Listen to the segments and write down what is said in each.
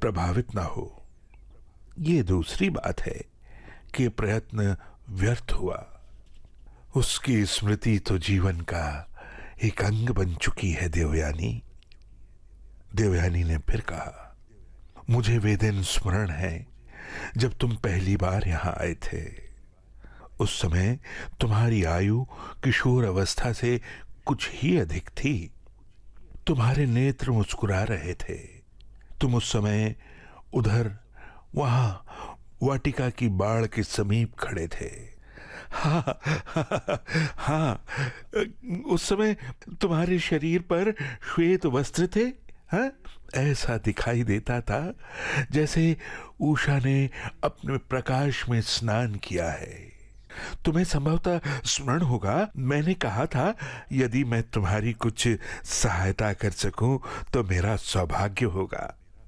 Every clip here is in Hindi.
प्रभावित ना हो। ये दूसरी बात है कि प्रयत्न व्यर्थ हुआ। उसकी स्मृति तो जीवन का एक अंग बन चुकी है देवयानी। देवयानी ने फिर कहा, मुझे वे दिन स्मरण है जब तुम पहली बार यहां आए थे। उस समय तुम्हारी आयु किशोर अवस्था से कुछ ही अधिक थी। तुम्हारे नेत्र मुस्कुरा रहे थे। तुम उस समय उधर वहां वाटिका की बाड़ के समीप खड़े थे। हाँ, हाँ, उस समय तुम्हारे शरीर पर श्वेत वस्त्र थे। हाँ, ऐसा दिखाई देता था जैसे उषा ने अपने प्रकाश में स्नान किया है। तुम्हें संभवतः स्मरण होगा, मैंने कहा था यदि मैं तुम्हारी कुछ सहायता कर सकूं तो मेरा सौभाग्य होगा।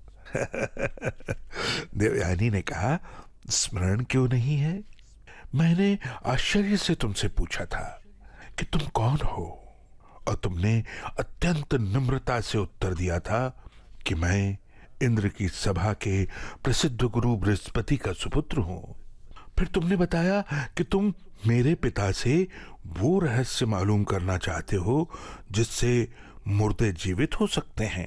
देवयानी ने कहा, स्मरण क्यों नहीं है? मैंने आश्चर्य से तुमसे पूछा था कि तुम कौन हो, और तुमने अत्यंत नम्रता से उत्तर दिया था कि मैं इंद्र की सभा के प्रसिद्ध गुरु बृहस्पति का सुपुत्र हूं। फिर तुमने बताया कि तुम मेरे पिता से वो रहस्य मालूम करना चाहते हो जिससे मुर्दे जीवित हो सकते हैं।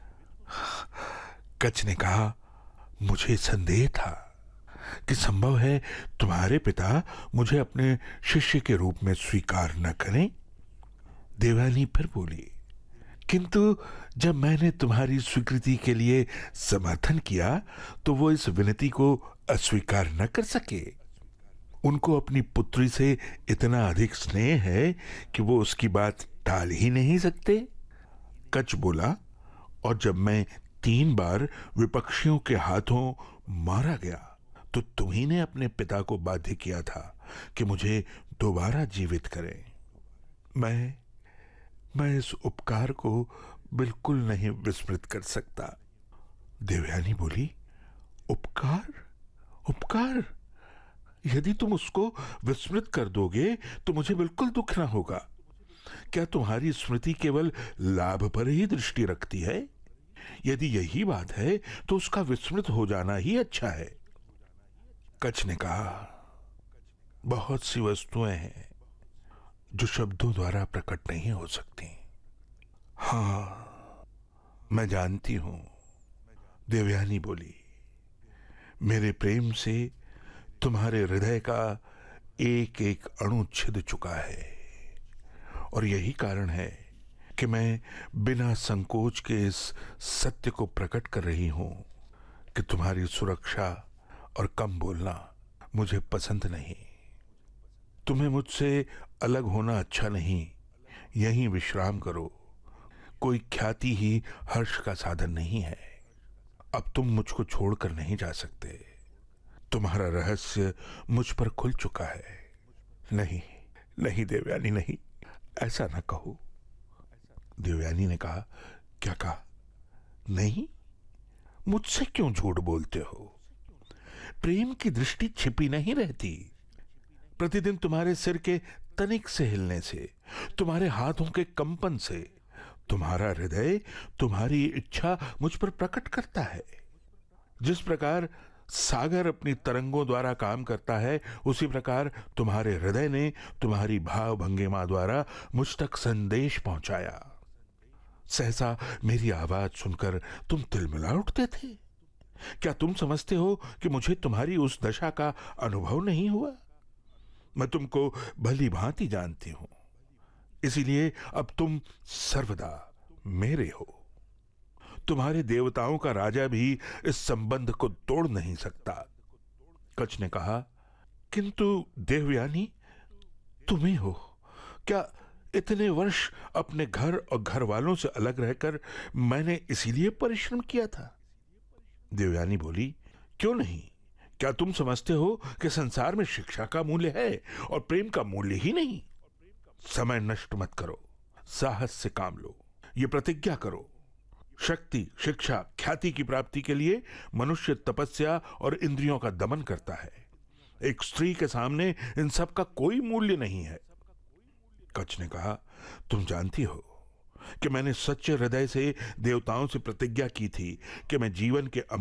कच ने कहा, मुझे संदेह था कि संभव है तुम्हारे पिता मुझे अपने शिष्य के रूप में स्वीकार न करें। देवयानी फिर बोली, किंतु जब मैंने तुम्हारी स्वीकृति के लिए समर्थन किया तो वो इस विनती को अस्वीकार न कर सके। उनको अपनी पुत्री से इतना अधिक स्नेह है कि वो उसकी बात टाल ही नहीं सकते। कच बोला, और जब मैं 3 बार विपक्षियों के हाथों मारा गया तो तुम्ही ने अपने पिता को बाध्य किया था कि मुझे दोबारा जीवित करें। मैं इस उपकार को बिल्कुल नहीं विस्मृत कर सकता। देवयानी बोली, उपकार? उपकार? यदि तुम उसको विस्मृत कर दोगे तो मुझे बिल्कुल दुख ना होगा। क्या तुम्हारी स्मृति केवल लाभ पर ही दृष्टि रखती है? यदि यही बात है तो उसका विस्मृत हो जाना ही अच्छा है। कच ने कहा, बहुत सी वस्तुएं हैं जो शब्दों द्वारा प्रकट नहीं हो सकती। हाँ, मैं जानती हूं, देवयानी बोली। मेरे प्रेम से तुम्हारे हृदय का एक एक अणु छिद चुका है, और यही कारण है कि मैं बिना संकोच के इस सत्य को प्रकट कर रही हूं कि तुम्हारी सुरक्षा और कम बोलना मुझे पसंद नहीं। तुम्हें मुझसे अलग होना अच्छा नहीं। यहीं विश्राम करो। कोई ख्याति ही हर्ष का साधन नहीं है। अब तुम मुझको छोड़कर नहीं जा सकते। तुम्हारा रहस्य मुझ पर खुल चुका है। नहीं, नहीं देवयानी, नहीं, ऐसा ना कहो। देवयानी ने कहा, क्या कहा? नहीं? मुझसे क्यों झूठ बोलते हो? प्रेम की दृष्टि छिपी नहीं रहती। प्रतिदिन तुम्हारे सिर के तनिक से हिलने से, तुम्हारे हाथों के कंपन से तुम्हारा हृदय तुम्हारी इच्छा मुझ पर प्रकट करता है। जिस प्रकार सागर अपनी तरंगों द्वारा काम करता है, उसी प्रकार तुम्हारे हृदय ने तुम्हारी भाव भंगिमा द्वारा मुझ तक संदेश पहुंचाया। सहसा मेरी आवाज सुनकर तुम तिलमिला उठते थे। क्या तुम समझते हो कि मुझे तुम्हारी उस दशा का अनुभव नहीं हुआ? मैं तुमको भली भांति जानती हूं, इसीलिए अब तुम सर्वदा मेरे हो। तुम्हारे देवताओं का राजा भी इस संबंध को तोड़ नहीं सकता। कच ने कहा, किंतु देवयानी, तुम ही हो। क्या इतने वर्ष अपने घर और घर वालों से अलग रहकर मैंने इसीलिए परिश्रम किया था? देवयानी बोली, क्यों नहीं? क्या तुम समझते हो कि संसार में शिक्षा का मूल्य है और प्रेम का मूल्य ही नहीं? समय नष्ट मत करो, साहस से काम लो। ये प्रतिज्ञा करो, शक्ति, शिक्षा, ख्याति की प्राप्ति के लिए मनुष्य तपस्या और इंद्रियों का दमन करता है। एक स्त्री के सामने इन सब का कोई मूल्य नहीं है। कच ने कहा, तुम जानती हो कि मैंने सच्चे हृदय से देवताओं से प्रतिज्ञा की थी कि मैं जीवन के